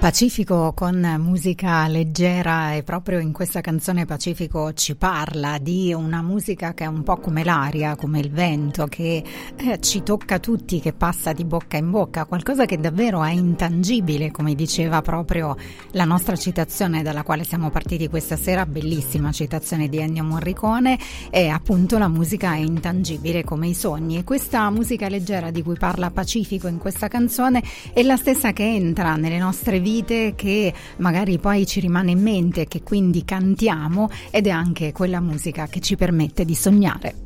Pacifico con musica leggera, e proprio in questa canzone Pacifico ci parla di una musica che è un po' come l'aria, come il vento, che ci tocca tutti, che passa di bocca in bocca, qualcosa che davvero è intangibile, come diceva proprio la nostra citazione dalla quale siamo partiti questa sera, bellissima citazione di Ennio Morricone, e appunto la musica è intangibile come i sogni, e questa musica leggera di cui parla Pacifico in questa canzone è la stessa che entra nelle nostre vite, che magari poi ci rimane in mente, che quindi cantiamo, ed è anche quella musica che ci permette di sognare.